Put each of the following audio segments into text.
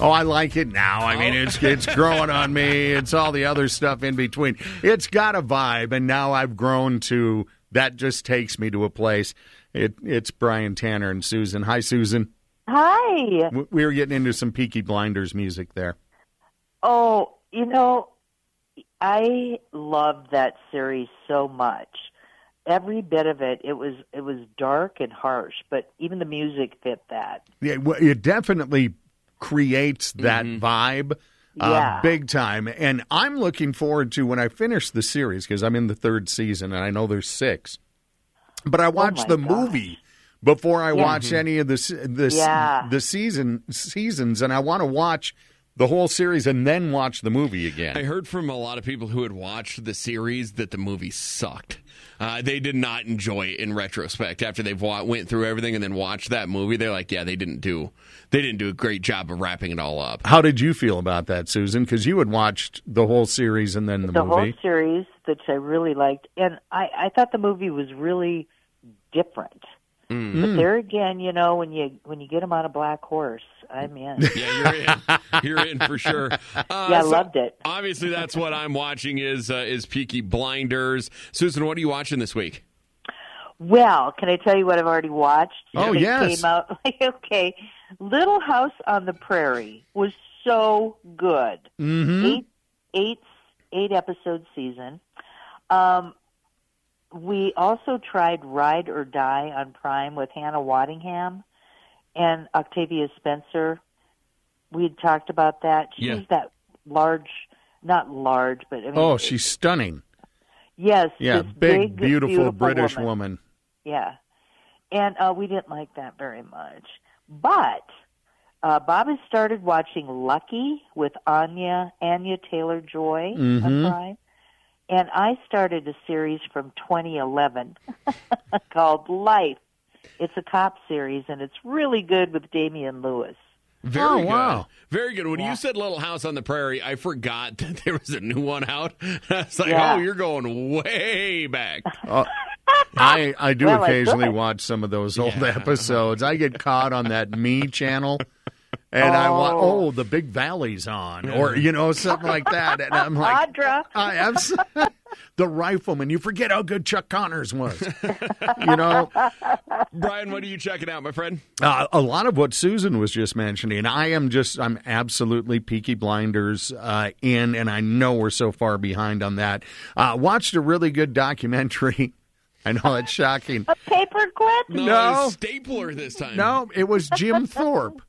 Oh, I like it now. I mean, it's growing on me. It's all the other stuff in between. It's got a vibe, and now I've grown to that. Just takes me to a place. It's Brian Tanner and Susan. Hi, Susan. Hi. We were getting into some Peaky Blinders music there. Oh, I loved that series so much. Every bit of it, it was dark and harsh, but even the music fit that. Yeah, it definitely creates that vibe big time. And I'm looking forward to when I finish the series, because I'm in the 3rd season, and I know there's 6. But I watched the movie before I watch any of the seasons, and I want to watch the whole series and then watch the movie again. I heard from a lot of people who had watched the series that the movie sucked. They did not enjoy it in retrospect. After they went through everything and then watched that movie, they're like, yeah, they didn't do a great job of wrapping it all up. How did you feel about that, Susan? Because you had watched the whole series and then the movie. The whole series, which I really liked. And I thought the movie was really different. But there again, when you get them on a black horse, I'm in. Yeah, you're in for sure. I loved it. Obviously, that's what I'm watching is Peaky Blinders. Susan, what are you watching this week? Well, can I tell you what I've already watched? Oh, yes. Came out. Okay, Little House on the Prairie was so good. Mm-hmm. Eight episode season. We also tried Ride or Die on Prime with Hannah Waddingham and Octavia Spencer. We had talked about that. She's that large, not large, but I mean. She's stunning. Yes. Yeah, big, beautiful British woman. Yeah. And we didn't like that very much. But Bob has started watching Lucky with Anya Taylor-Joy on Prime. And I started a series from 2011 called Life. It's a cop series, and it's really good with Damian Lewis. Very good. Very good. When you said Little House on the Prairie, I forgot that there was a new one out. I was like, you're going way back. I do occasionally watch some of those old episodes. I get caught on that Me channel. And I want, the Big Valley's on, or, something like that. And I'm like, Audra. The Rifleman. You forget how good Chuck Connors was. Brian, what are you checking out, my friend? A lot of what Susan was just mentioning. I'm absolutely Peaky Blinders in, and I know we're so far behind on that. Watched a really good documentary. I know it's shocking. A paperclip? No, stapler this time. No, it was Jim Thorpe.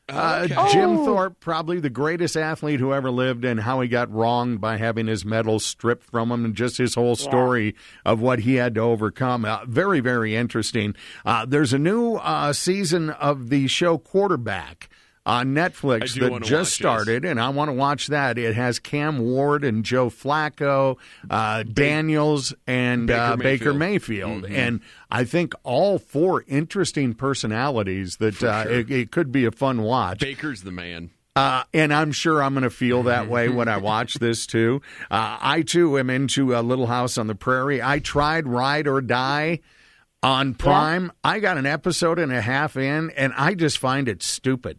Jim Thorpe, probably the greatest athlete who ever lived, and how he got wronged by having his medal stripped from him, and just his whole story of what he had to overcome. Very, very interesting. There's a new season of the show Quarterback on Netflix that just started, and I want to watch that. It has Cam Ward and Joe Flacco, Daniels, and Baker Mayfield. And I think all 4 interesting personalities that it could be a fun watch. Baker's the man. And I'm sure I'm going to feel that way when I watch this, too. I, too, am into Little House on the Prairie. I tried Ride or Die on Prime. I got an episode and a half in, and I just find it stupid.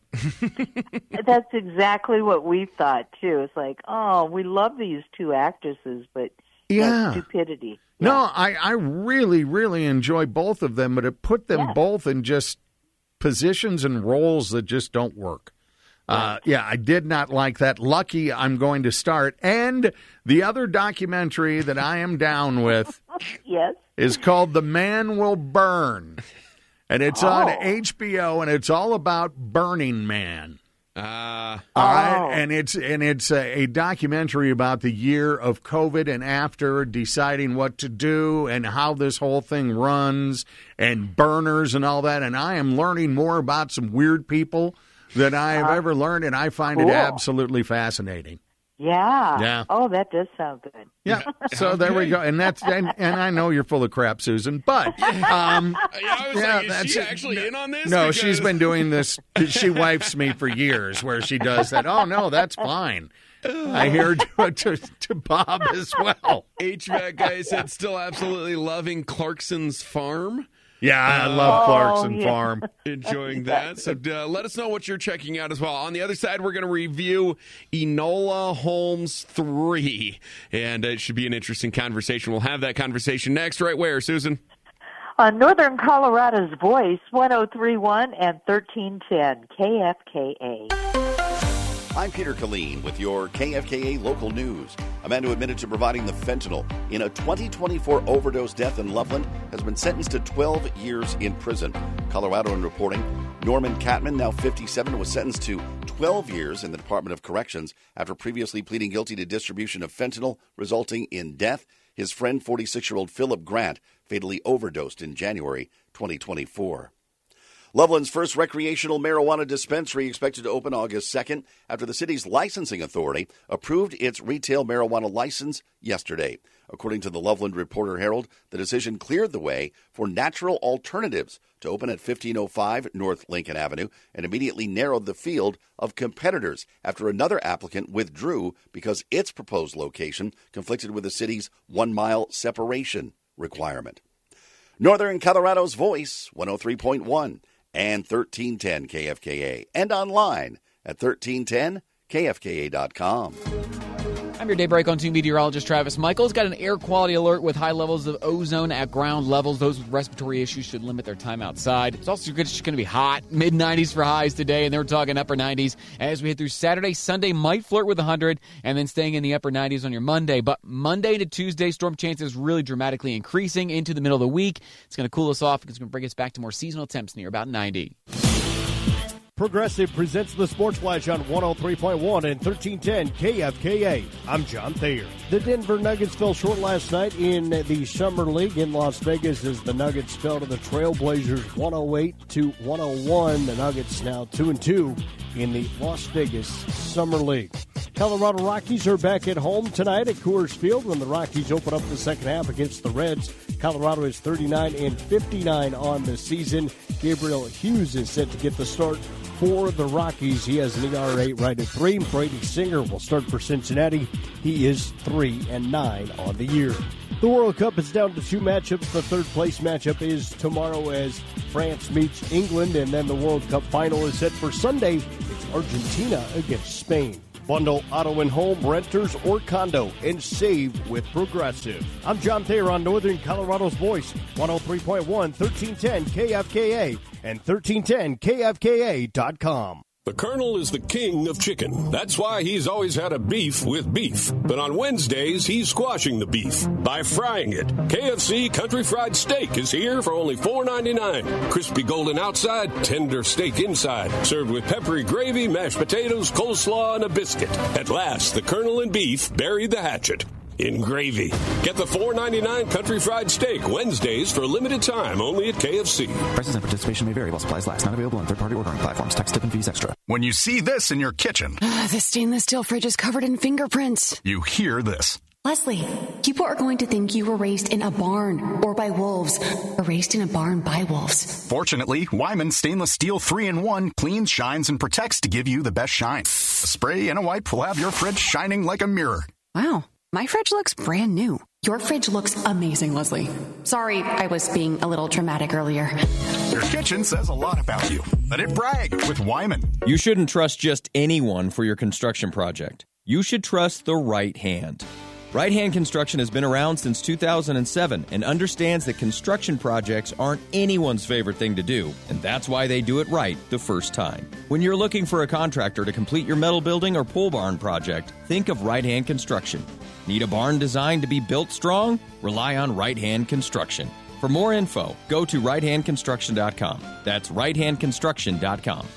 That's exactly what we thought, too. It's like, we love these 2 actresses, but stupidity. Yeah. No, I really, really enjoy both of them, but it put them both in just positions and roles that just don't work. I did not like that. Lucky, I'm going to start. And the other documentary that I am down with is called The Man Will Burn. And it's on HBO, and it's all about Burning Man. All right, and it's a documentary about the year of COVID and after, deciding what to do and how this whole thing runs, and burners and all that. And I am learning more about some weird people than I have ever learned, and I find it absolutely fascinating. Yeah. Oh, that does sound good. Yeah. So there we go. And that's and I know you're full of crap, Susan, but is she actually in on this? No, she's been doing this. She wipes me for years where she does that. Oh, no, that's fine. I hear to Bob as well. HVAC guy said still absolutely loving Clarkson's Farm. Yeah, I love Clarkson Farm. Enjoying that. So let us know what you're checking out as well. On the other side, we're going to review Enola Holmes 3. And it should be an interesting conversation. We'll have that conversation next. Right where, Susan? On Northern Colorado's Voice, 103.1 and 1310 KFKA. I'm Peter Killeen with your KFKA local news. A man who admitted to providing the fentanyl in a 2024 overdose death in Loveland has been sentenced to 12 years in prison. Colorado in reporting, Norman Catman, now 57, was sentenced to 12 years in the Department of Corrections after previously pleading guilty to distribution of fentanyl, resulting in death. His friend, 46-year-old Philip Grant, fatally overdosed in January 2024. Loveland's first recreational marijuana dispensary expected to open August 2nd after the city's licensing authority approved its retail marijuana license yesterday. According to the Loveland Reporter-Herald, the decision cleared the way for Natural Alternatives to open at 1505 North Lincoln Avenue and immediately narrowed the field of competitors after another applicant withdrew because its proposed location conflicted with the city's 1-mile separation requirement. Northern Colorado's Voice, 103.1. and 1310 KFKA, and online at 1310kfka.com. I'm your Daybreak on 2 meteorologist Travis Michaels. Got an air quality alert with high levels of ozone at ground levels. Those with respiratory issues should limit their time outside. It's also going to be hot, mid-90s for highs today, and then we're talking upper 90s as we head through Saturday. Sunday might flirt with 100, and then staying in the upper 90s on your Monday. But Monday to Tuesday, storm chances really dramatically increasing into the middle of the week. It's going to cool us off. It's going to bring us back to more seasonal temps near about 90. Progressive presents the Sports Flash on 103.1 and 1310 KFKA. I'm John Thayer. The Denver Nuggets fell short last night in the Summer League in Las Vegas as the Nuggets fell to the Trailblazers 108-101. The Nuggets now 2-2 in the Las Vegas Summer League. Colorado Rockies are back at home tonight at Coors Field when the Rockies open up the second half against the Reds. Colorado is 39-59 on the season. Gabriel Hughes is set to get the start for the Rockies. He has an ERA right at 3. Brady Singer will start for Cincinnati. He is 3-9 on the year. The World Cup is down to 2 matchups. The third place matchup is tomorrow as France meets England, and then the World Cup final is set for Sunday. It's Argentina against Spain. Bundle auto and home, renters, or condo, and save with Progressive. I'm John Thayer on Northern Colorado's Voice, 103.1, 1310 KFKA, and 1310kfka.com. The Colonel is the king of chicken. That's why he's always had a beef with beef. But on Wednesdays, he's squashing the beef by frying it. KFC Country Fried Steak is here for only $4.99. Crispy golden outside, tender steak inside. Served with peppery gravy, mashed potatoes, coleslaw, and a biscuit. At last, the Colonel and beef buried the hatchet in gravy. Get the $4.99 Country Fried Steak Wednesdays for a limited time only at KFC. Prices and participation may vary while supplies last. Not available on third-party ordering platforms. Tax, tip, and fees extra. When you see this in your kitchen, the stainless steel fridge is covered in fingerprints. You hear this. Leslie, people are going to think you were raised in a barn or by wolves, or raised in a barn by wolves. Fortunately, Wyman Stainless Steel 3-in-1 cleans, shines, and protects to give you the best shine. A spray and a wipe will have your fridge shining like a mirror. Wow. My fridge looks brand new. Your fridge looks amazing, Leslie. Sorry, I was being a little dramatic earlier. Your kitchen says a lot about you. Let it brag with Wyman. You shouldn't trust just anyone for your construction project. You should trust the right hand. Right Hand Construction has been around since 2007 and understands that construction projects aren't anyone's favorite thing to do, and that's why they do it right the first time. When you're looking for a contractor to complete your metal building or pole barn project, think of Right Hand Construction. Need a barn designed to be built strong? Rely on Right Hand Construction. For more info, go to righthandconstruction.com. That's righthandconstruction.com.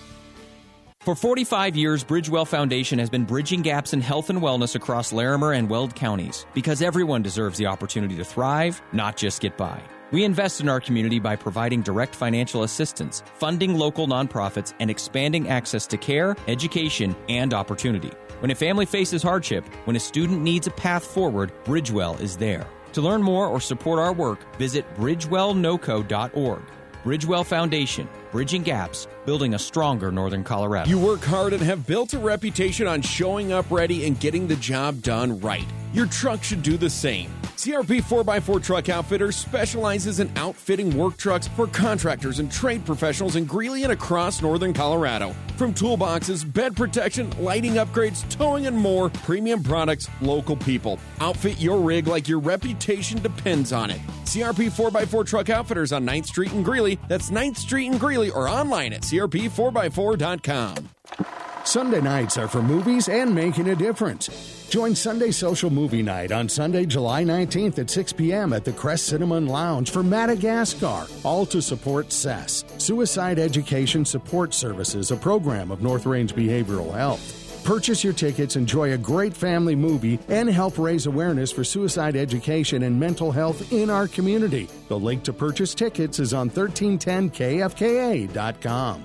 For 45 years, Bridgewell Foundation has been bridging gaps in health and wellness across Larimer and Weld counties because everyone deserves the opportunity to thrive, not just get by. We invest in our community by providing direct financial assistance, funding local nonprofits, and expanding access to care, education, and opportunity. When a family faces hardship, when a student needs a path forward, Bridgewell is there. To learn more or support our work, visit bridgewellnoco.org. Bridgewell Foundation, bridging gaps, building a stronger Northern Colorado. You work hard and have built a reputation on showing up ready and getting the job done right. Your truck should do the same. CRP 4x4 Truck Outfitters specializes in outfitting work trucks for contractors and trade professionals in Greeley and across northern Colorado. From toolboxes, bed protection, lighting upgrades, towing, and more, premium products, local people. Outfit your rig like your reputation depends on it. CRP 4x4 Truck Outfitters on 9th Street in Greeley. That's 9th Street in Greeley, or online at crp4x4.com. Sunday nights are for movies and making a difference. Join Sunday Social Movie Night on Sunday, July 19th at 6 p.m. at the Crest Cinema and Lounge for Madagascar, all to support SES, Suicide Education Support Services, a program of North Range Behavioral Health. Purchase your tickets, enjoy a great family movie, and help raise awareness for suicide education and mental health in our community. The link to purchase tickets is on 1310kfka.com.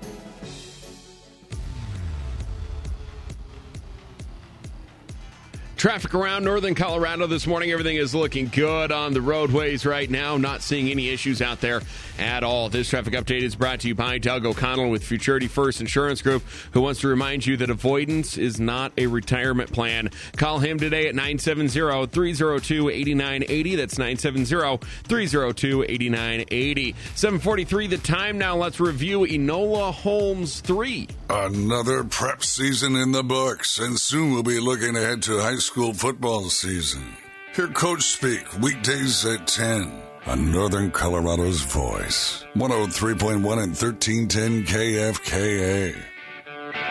Traffic around northern Colorado this morning. Everything is looking good on the roadways right now. Not seeing any issues out there at all. This traffic update is brought to you by Doug O'Connell with Futurity First Insurance Group, who wants to remind you that avoidance is not a retirement plan. Call him today at 970-302-8980. That's 970-302-8980. 7:43 the time now. Let's review Enola Holmes 3. Another prep season in the books, and soon we'll be looking ahead to high school football season. Hear Coach speak weekdays at 10 on Northern Colorado's Voice. 103.1 and 1310 KFKA.